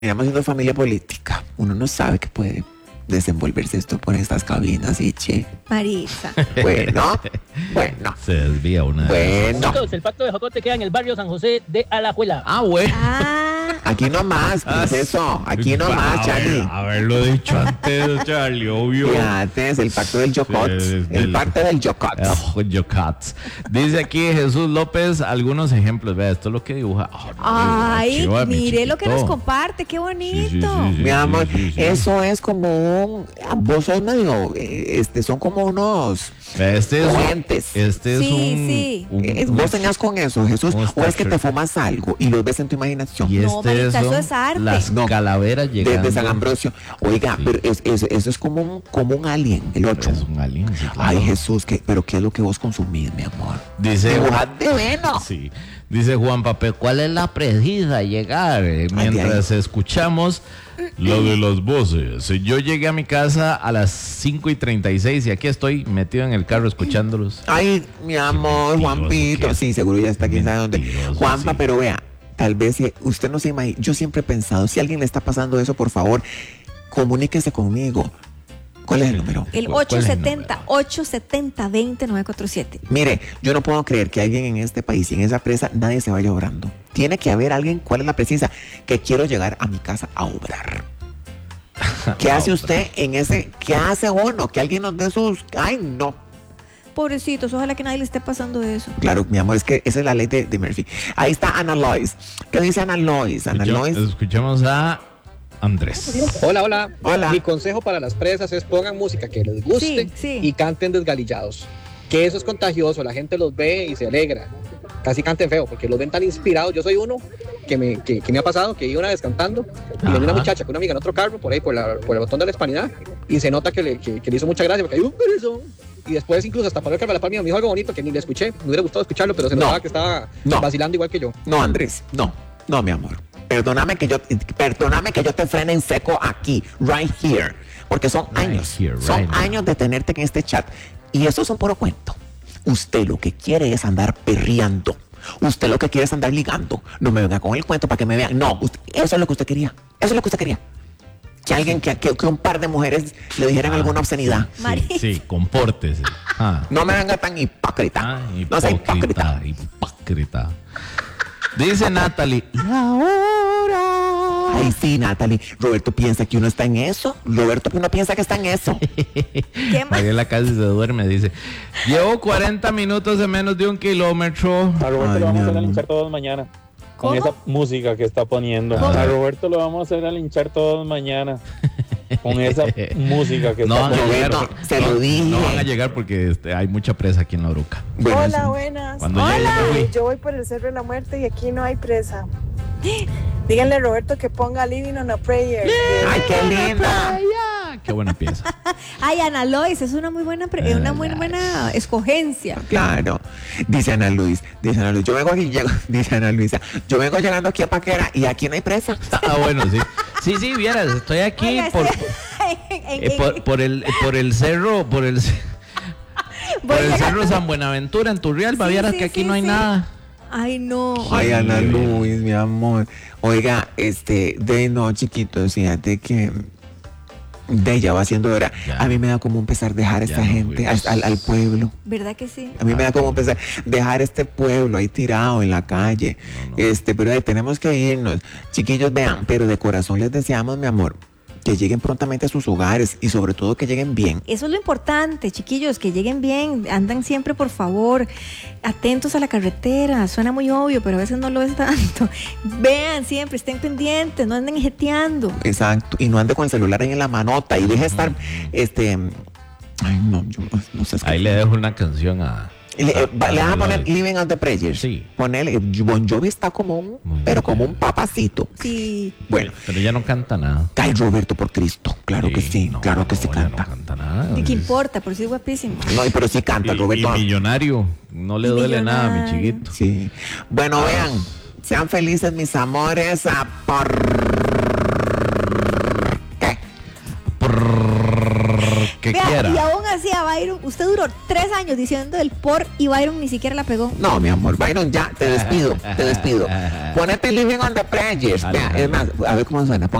Estamos siendo familia política. Uno no sabe que puede desenvolverse esto por estas cabinas y che. Marisa. Bueno. Se desvía una. Bueno. Chicos, el pacto de Jocote queda en el barrio San José de Alajuela. Ah, bueno. Aquí nomás, eso. Aquí nomás, Charlie. Haberlo dicho antes, Charlie, obvio. Fíjate, es el pacto del Yocot. El pacto del Yocot. Yocots. Dice aquí Jesús López algunos ejemplos. Vea, esto es lo que dibuja. Ay, chiva, mi mire lo que nos chiquito. comparte, qué bonito. Mi amor, sí. eso es como un... Vos sos medio... son como unos... Vea, este es Fuentes. Este es Sí, ¿Vos tenías con eso, Jesús? un ¿O es que structure. te fumas algo y lo ves en tu imaginación? Y No, Marita, eso son es arte. las No. calaveras llegando. Desde San Ambrosio. Oiga, Sí. pero eso es como un alien, el otro. Es un alien, sí, claro. Ay, Jesús, pero ¿qué es lo que vos consumís, mi amor? Dice Dibujad de veno. Sí. Dice Juan Papel, ¿cuál es la precisa llegar? Mientras escuchamos lo de las voces. Yo llegué a mi casa a las 5:36 y aquí estoy metido en el carro escuchándolos. Ay, mi amor, mentiroso Juanpito. que es. Sí, seguro ya está quién sabe dónde. Mentiroso, Juanpa, sí. pero vea, tal vez si usted no se imagina. Yo siempre he pensado, si a alguien le está pasando eso, por favor, comuníquese conmigo. ¿Cuál es el número? El ¿Cuál es el 870-870-20-947. Mire, yo no puedo creer que alguien en este país y en esa presa nadie se vaya obrando. Tiene que haber alguien, ¿cuál es la precisa? Que quiero llegar a mi casa a obrar. ¿Qué hace usted en ese? ¿Qué hace uno? Que alguien nos dé sus... Ay, no. Pobrecitos, ojalá que nadie le esté pasando eso. Claro, mi amor, es que esa es la ley de Murphy. Ahí está Ana Lois. ¿Qué dice Ana Lois? Ana Lois. Escuchamos a Andrés. Hola. Hola. Mi consejo para las presas es pongan música que les guste Sí. y canten desgalillados. Que eso es contagioso, la gente los ve y se alegra. Casi canten feo, porque los ven tan inspirados. Yo soy uno que me ha pasado, que iba una vez cantando y venía una muchacha con una amiga en otro carro, por ahí, por el botón de la hispanidad, y se nota que le hizo mucha gracia, porque hay un perezón. Y después incluso hasta paró el carro de la palma, me dijo algo bonito que ni le escuché, me hubiera gustado escucharlo, pero se No. notaba que estaba No. vacilando igual que yo. No, Andrés, no, mi amor. Perdóname que yo te frene en seco aquí, right here. Porque son años, son años de tenerte en este chat. Y eso es un puro cuento. Usted lo que quiere es andar perreando. Usted lo que quiere es andar ligando. No me venga con el cuento para que me vean. No, eso es lo que usted quería. Eso es lo que usted quería. Que alguien, que un par de mujeres le dijeran alguna obscenidad. Sí, compórtese. No me venga tan hipócrita. No sea hipócrita. Hipócrita. Dice Natalie. La hora. Ay, sí, Natalie. Roberto piensa que uno está en eso. Roberto uno piensa que está en eso. ¿Qué más? Mariela casi se duerme, dice. Llevo 40 minutos en menos de 1 kilómetro. A Roberto Ay, lo vamos a mi hacer a amor. linchar todos mañana. ¿Cómo? Con esa música que está poniendo. ¿Cómo? A Roberto lo vamos a hacer a linchar todos mañana. Con esa música que No está van a poniendo. llegar. Roberto, se lo dije. No van a llegar porque hay mucha presa aquí en la Bruca. Bueno, Hola, sí. buenas. Cuando llegue, me fui. Yo voy por el Cerro de la Muerte y aquí no hay presa. Díganle a Roberto que ponga Living on a Prayer. Ay, qué linda. Qué buena pieza. Ay, Ana Lois, es una muy buena, una muy buena escogencia. Claro. Dice Ana Luis. Yo vengo aquí, dice Ana Luisa. Yo vengo llegando aquí a Paquera y aquí no hay presa. Bueno, sí. Sí, vieras, estoy aquí Oiga, por el cerro, por el cerro San Buenaventura en Turrialba, Sí, vieras sí, que aquí sí, no hay sí. nada. Ay, no. Ay, Ana Luis, mi amor. Oiga, no, chiquito, fíjate que ya va siendo hora. Ya. A mí me da como un pesar dejar a Ya esta no gente fuimos. al pueblo. ¿Verdad que sí? A mí me da como un pesar dejar este pueblo ahí tirado en la calle. Pero ahí tenemos que irnos. Chiquillos, vean, pero de corazón les deseamos, mi amor, que lleguen prontamente a sus hogares y sobre todo que lleguen bien. Eso es lo importante, chiquillos, que lleguen bien, andan siempre, por favor, atentos a la carretera. Suena muy obvio, pero a veces no lo es tanto. Vean siempre, estén pendientes, no anden jeteando. Exacto. Y no ande con el celular ahí en la manota y deje de estar, ay, no, yo no sé. Ahí le dejo una canción a... Le vas a poner Living on the Prayer. Sí. Ponele, Bon Jovi está como como un papacito. Sí. Bueno, Pero ella no canta nada. ay, Roberto, por Cristo. Claro que sí, no, claro que sí ella canta. No canta nada. ¿Y qué importa? Por si es guapísimo. No, pero sí canta, Y Roberto. millonario. No le duele nada, mi Millonario. chiquito. Sí. Bueno, vean, sean felices, mis amores. ¿Qué? Que Vea, quiera. y aún así abajo Byron. Usted duró 3 años diciendo el por y Byron ni siquiera la pegó. No, mi amor, Byron, ya, te despido. Ponete Living on the Edge. Vea, es más, a ver cómo suena.